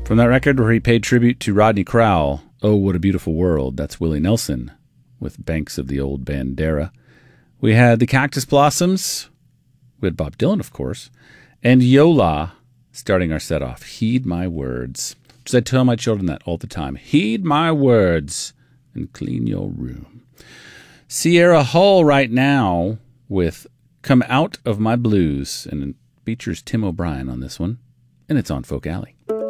From that record where he paid tribute to Rodney Crowell, Oh, What a Beautiful World, that's Willie Nelson with Banks of the Old Bandera. We had the Cactus Blossoms, we had Bob Dylan, of course, and Yola starting our set off, Heed My Words. Because I tell my children that all the time. Heed my words and clean your room. Sierra Hull right now with Come Out of My Blues, and it features Tim O'Brien on this one, and it's on Folk Alley.